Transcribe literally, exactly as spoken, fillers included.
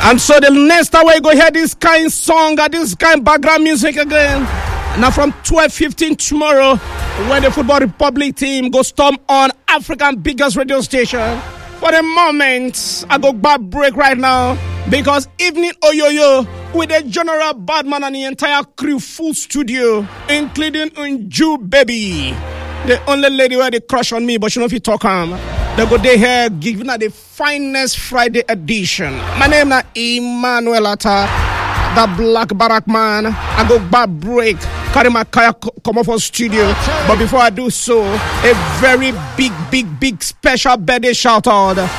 And so the next time we go hear this kind song and this kind background music again. Now from twelve fifteen tomorrow, when the Football Republic team go storm on African biggest radio station. For the moment, I go back break right now because Evening Oyoyo with the General Badman and the entire crew full studio, including Unju Baby, the only lady where they crush on me, but she know if you talk on. They go there here giving her the finest Friday edition. My name is Emmanuel Atta, the Black Barak Man. I go back break. Carry my car, come off for studio. But before I do so, a very big, big, big special birthday shout out